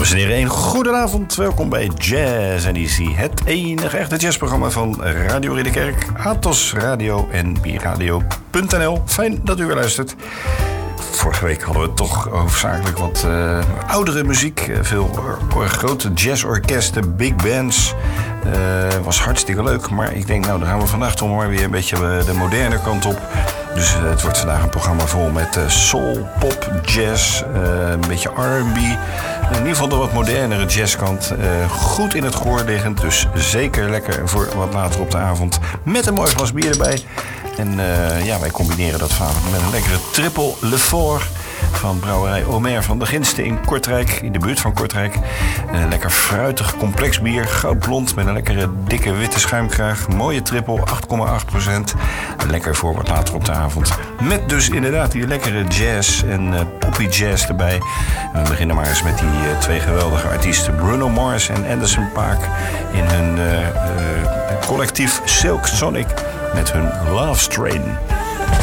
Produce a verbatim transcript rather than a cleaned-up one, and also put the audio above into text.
Dames en heren, een goedenavond. Welkom bij Jazz en Easy, het enige echte jazzprogramma van Radio Ridderkerk, Atos Radio en biradio punt n l. Fijn dat u weer luistert. Vorige week hadden we toch hoofdzakelijk wat uh, oudere muziek. Veel uh, grote jazzorkesten, big bands. Uh, was hartstikke leuk. Maar ik denk, nou, dan gaan we vandaag toch maar weer een beetje uh, de moderne kant op. Dus uh, het wordt vandaag een programma vol met uh, soul, pop, jazz, uh, een beetje R en B. In ieder geval de wat modernere jazzkant. Uh, goed in het gehoor liggend, dus zeker lekker voor wat later op de avond. Met een mooi glas bier erbij. En uh, ja, wij combineren dat vanavond met een lekkere triple Lefort van brouwerij Omer van de Ginsten in Kortrijk, in de buurt van Kortrijk. Een lekker fruitig complex bier, goudblond met een lekkere dikke witte schuimkraag. Mooie triple, acht komma acht procent. Lekker voor wat later op de avond. Met dus inderdaad die lekkere jazz en uh, poppy jazz erbij. En we beginnen maar eens met die uh, twee geweldige artiesten Bruno Mars en Anderson .Paak in hun uh, uh, collectief Silk Sonic met hun Love Strain.